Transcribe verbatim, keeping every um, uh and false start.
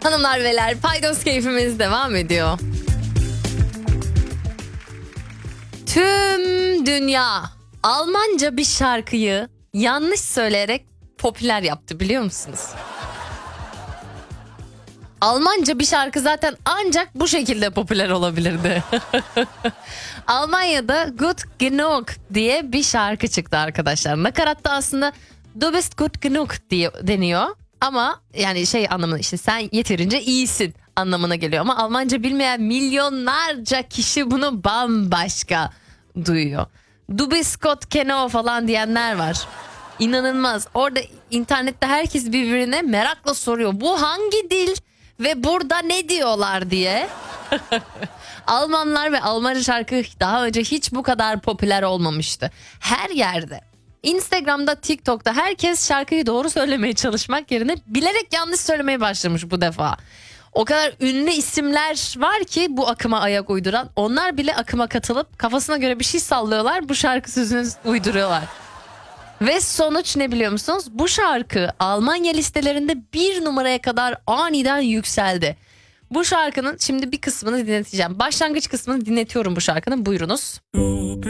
Hanımlar beyler, paydos keyfimiz devam ediyor. Tüm dünya Almanca bir şarkıyı yanlış söyleyerek popüler yaptı, biliyor musunuz? Almanca bir şarkı zaten ancak bu şekilde popüler olabilirdi. Almanya'da Gut Genug diye bir şarkı çıktı arkadaşlar. Nakaratta aslında Du bist gut genug diye deniyor. Ama yani şey anlamında, işte sen yeterince iyisin anlamına geliyor. Ama Almanca bilmeyen milyonlarca kişi bunu bambaşka duyuyor. Du bist gut genug falan diyenler var. İnanılmaz. Orada internette herkes birbirine merakla soruyor. Bu hangi dil ve burada ne diyorlar diye. Almanlar ve Almanca şarkı daha önce hiç bu kadar popüler olmamıştı. Her yerde, Instagram'da, TikTok'ta herkes şarkıyı doğru söylemeye çalışmak yerine bilerek yanlış söylemeye başlamış bu defa. O kadar ünlü isimler var ki bu akıma ayak uyduran, onlar bile akıma katılıp kafasına göre bir şey sallıyorlar, bu şarkı sözünü uyduruyorlar. Ve sonuç ne biliyor musunuz? Bu şarkı Almanya listelerinde bir numaraya kadar aniden yükseldi. Bu şarkının şimdi bir kısmını dinleteceğim. Başlangıç kısmını dinletiyorum bu şarkının. Buyurunuz.